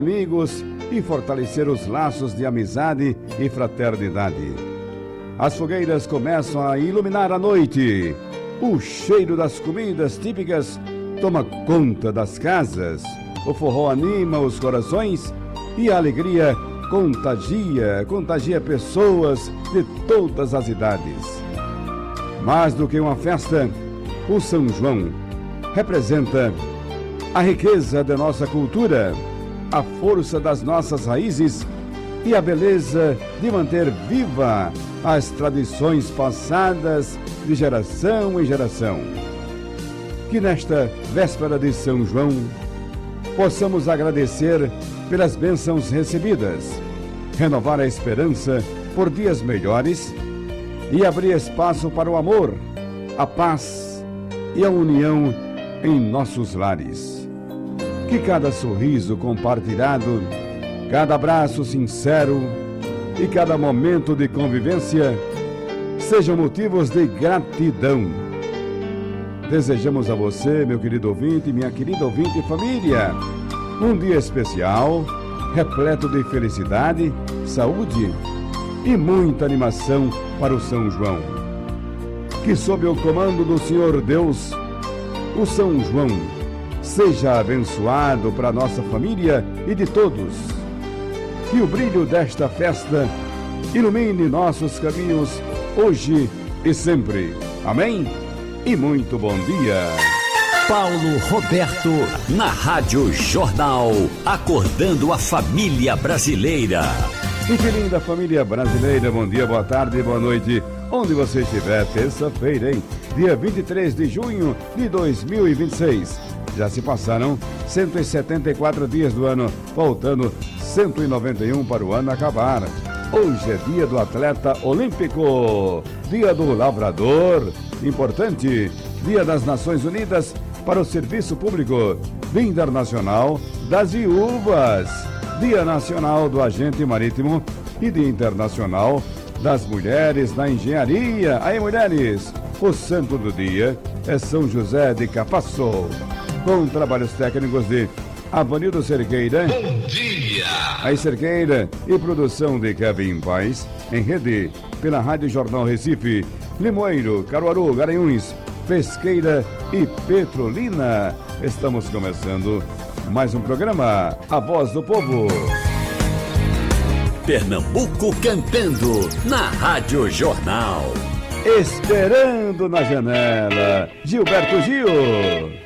amigos e fortalecer os laços de amizade e fraternidade. As fogueiras começam a iluminar a noite. O cheiro das comidas típicas toma conta das casas. O forró anima os corações e a alegria contagia pessoas de todas as idades. Mais do que uma festa, o São João representa a riqueza da nossa cultura, a força das nossas raízes e a beleza de manter viva as tradições passadas de geração em geração. Que nesta véspera de São João possamos agradecer pelas bênçãos recebidas, renovar a esperança por dias melhores e abrir espaço para o amor, a paz e a união em nossos lares. Que cada sorriso compartilhado, cada abraço sincero e cada momento de convivência sejam motivos de gratidão. Desejamos a você, meu querido ouvinte, minha querida ouvinte e família, um dia especial, repleto de felicidade, saúde e muita animação para o São João. Que sob o comando do Senhor Deus, o São João seja abençoado para a nossa família e de todos. Que o brilho desta festa ilumine nossos caminhos hoje e sempre. Amém? E muito bom dia. Paulo Roberto, na Rádio Jornal, acordando a família brasileira. E que linda família brasileira, bom dia, boa tarde, boa noite, onde você estiver, terça-feira, hein? Dia 23 de junho de 2026. Já se passaram 174 dias do ano, faltando 191 para o ano acabar. Hoje é dia do atleta olímpico, dia do lavrador, importante, dia das Nações Unidas para o Serviço Público, dia internacional das viúvas, dia nacional do agente marítimo e dia internacional das mulheres na engenharia. Aí, mulheres, o santo do dia é São José de Capasso, com trabalhos técnicos de Avanildo Cerqueira. Bom dia! Aí, Cerqueira e produção de Kevin Paz, em rede pela Rádio Jornal Recife, Limoeiro, Caruaru, Garanhuns, Pesqueira e Petrolina. Estamos começando mais um programa, A Voz do Povo. Pernambuco cantando na Rádio Jornal. Esperando na janela, Gilberto Gil.